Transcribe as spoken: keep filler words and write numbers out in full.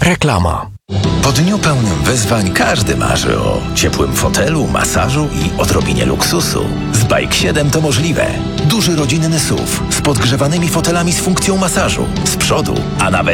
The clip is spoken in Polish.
Reklama. Po dniu pełnym wyzwań każdy marzy o ciepłym fotelu, masażu i odrobinie luksusu. Z Bike siedem to możliwe. Duży rodzinny S U V z podgrzewanymi fotelami z funkcją masażu. Z przodu, a nawet